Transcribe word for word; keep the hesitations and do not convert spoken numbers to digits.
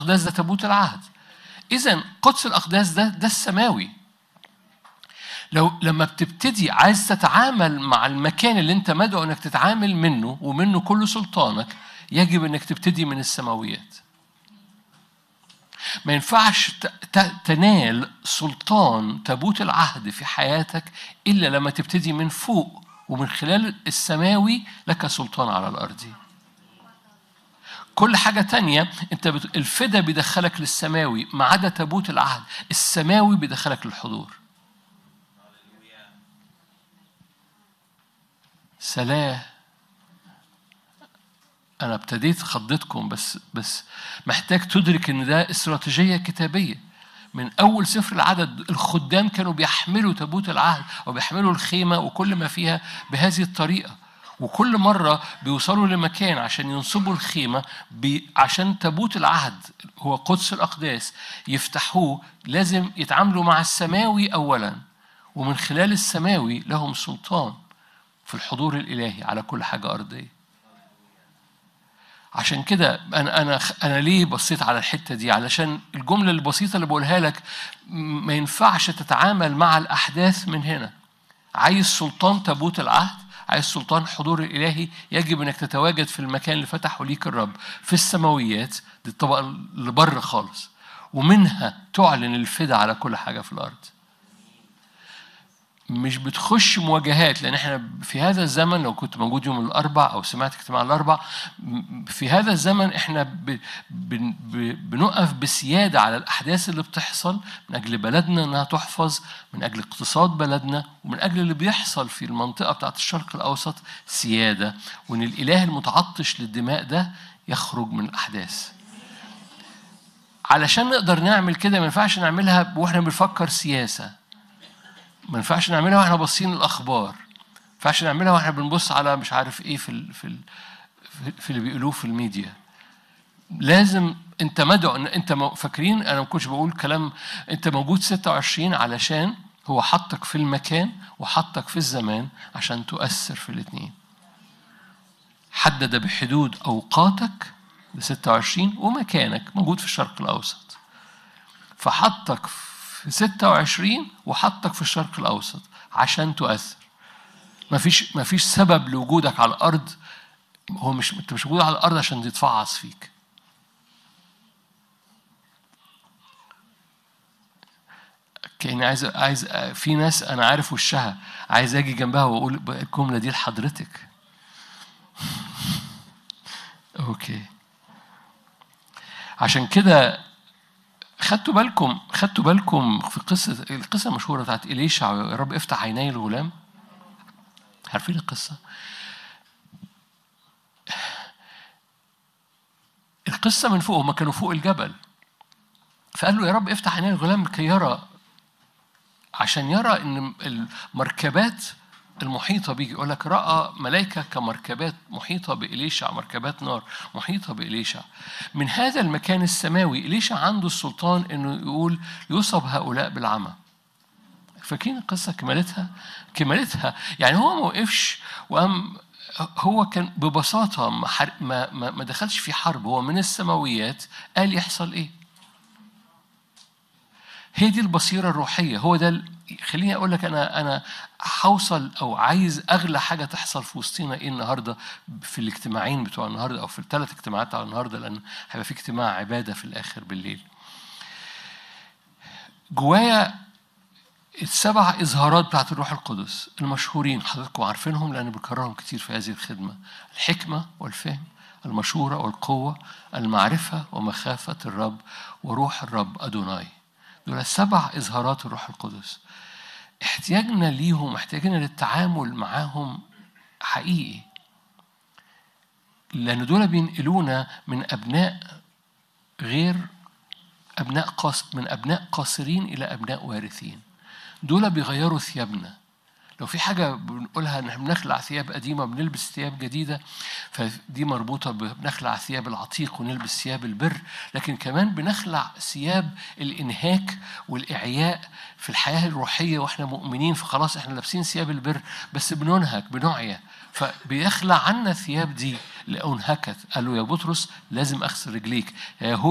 الأقداس ده تابوت العهد. إذن قدس الأقداس ده ده السماوي. لو لما بتبتدي عايز تتعامل مع المكان اللي انت مدعو انك تتعامل منه ومنه كل سلطانك، يجب انك تبتدي من السماويات. ما ينفعش تنال سلطان تابوت العهد في حياتك إلا لما تبتدي من فوق، ومن خلال السماوي لك سلطان على الأرض. كل حاجة تانية انت بت... الفدا بيدخلك للسماوي، ما عدا تابوت العهد السماوي بيدخلك للحضور. سلام. أنا ابتديت خضتكم، بس بس محتاج تدرك إن ده استراتيجية كتابية. من أول سفر العدد الخدام كانوا بيحملوا تابوت العهد أو بيحملوا الخيمة وكل ما فيها بهذه الطريقة، وكل مرة بيوصلوا لمكان عشان ينصبوا الخيمة بي عشان تابوت العهد هو قدس الأقداس يفتحوه، لازم يتعاملوا مع السماوي أولا، ومن خلال السماوي لهم سلطان في الحضور الإلهي على كل حاجة أرضية. عشان كده أنا أنا أنا ليه بصيت على الحتة دي؟ علشان الجملة البسيطة اللي بقولها لك ما ينفعش تتعامل مع الأحداث من هنا. عايز سلطان تابوت العهد، عايز سلطان حضور الإلهي، يجب أنك تتواجد في المكان اللي فتحه ليك الرب في السماويات، دي الطبقة اللي بره خالص، ومنها تعلن الفدا على كل حاجة في الأرض. مش بتخش مواجهات، لأن احنا في هذا الزمن، لو كنت موجود يوم الأربع أو سمعت اجتماع الأربع، في هذا الزمن احنا ب... ب... ب... بنقف بسيادة على الأحداث اللي بتحصل من أجل بلدنا أنها تحفظ، من أجل اقتصاد بلدنا، ومن أجل اللي بيحصل في المنطقة بتاعت الشرق الأوسط سيادة، وأن الإله المتعطش للدماء ده يخرج من الأحداث. علشان نقدر نعمل كده ما ينفعش نعملها وإحنا بنفكر سياسة، ما ينفعش نعملها واحنا باصين الاخبار، ما ينفعش نعملها واحنا بنبص على مش عارف ايه في ال في ال في اللي بيقولوه في الميديا. لازم انت مدعو، انت فاكرين انا ما كنتش بقول كلام، انت موجود ستة وعشرين علشان هو حطك في المكان وحطك في الزمان عشان تؤثر في الاثنين. حدد بحدود اوقاتك ل ستة وعشرين ومكانك موجود في الشرق الاوسط، فحطك في ستة وعشرين وحطك في الشرق الأوسط عشان تؤثر. مفيش مفيش سبب لوجودك على الأرض، هو مش أنت مش موجود على الأرض عشان تتفعص فيك. كأني عايز عايز في ناس أنا عارف وشها عايز أجي جنبها وأقول الجملة دي لحضرتك. أوكي. عشان كده خدتوا بالكم خدتوا بالكم في قصة القصة المشهورة بتاعت إليشع، يا رب افتح عيني الغلام. عارفين القصة؟ القصة من فوق، هم كانوا فوق الجبل، فقال له يا رب افتح عيني الغلام كي يرى، عشان يرى إن المركبات المحيطة بيجي. يقول لك رأى ملائكة كمركبات محيطة بإليشع، مركبات نار محيطة بإليشع. من هذا المكان السماوي إليشع عنده السلطان إنه يقول يصب هؤلاء بالعمى. فاكرين القصة كمالتها؟ كمالتها يعني هو ما وقفش وقام، هو كان ببساطة ما ما ما دخلش في حرب، هو من السماويات قال يحصل إيه. هي دي البصيرة الروحية. هو ده. خليني أقول لك أنا أنا حوصل أو عايز أغلى حاجة تحصل في وسطنا إيه النهاردة في الاجتماعين بتوع النهاردة أو في الثلاث اجتماعات على النهاردة، لأن هيبقى في اجتماع عبادة في الآخر بالليل. جوايا السبع إظهارات بتاعت الروح القدس المشهورين، حضراتكم عارفينهم لأن بكررهم كتير في هذه الخدمة: الحكمة والفهم، المشورة والقوة، المعرفة ومخافة الرب، وروح الرب أدوناي. دول سبع إظهارات الروح القدس. احتياجنا ليهم، احتياجنا للتعامل معاهم حقيقي، لأن دول بينقلونا من أبناء غير أبناء قاص من أبناء قاصرين إلى أبناء وارثين. دول بيغيروا ثيابنا. لو في حاجة بنقولها إن احنا بنخلع ثياب قديمة بنلبس ثياب جديدة، فدي مربوطة بنخلع ثياب العتيق ونلبس ثياب البر، لكن كمان بنخلع ثياب الإنهاك والإعياء في الحياة الروحية وإحنا مؤمنين، فخلاص إحنا لابسين ثياب البر بس بننهك بنعيا، فبيخلع عنا الثياب دي لأنهكت. قال له يا بطرس لازم أغسل رجليك.